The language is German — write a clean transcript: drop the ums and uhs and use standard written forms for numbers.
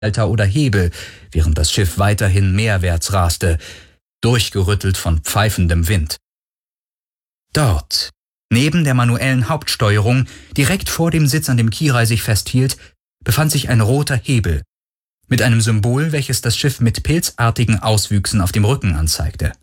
Schalter oder Hebel, während das Schiff weiterhin meerwärts raste, durchgerüttelt von pfeifendem Wind. Dort, neben der manuellen Hauptsteuerung, direkt vor dem Sitz, an dem Kirei sich festhielt, befand sich ein roter Hebel mit einem Symbol, welches das Schiff mit pilzartigen Auswüchsen auf dem Rücken anzeigte.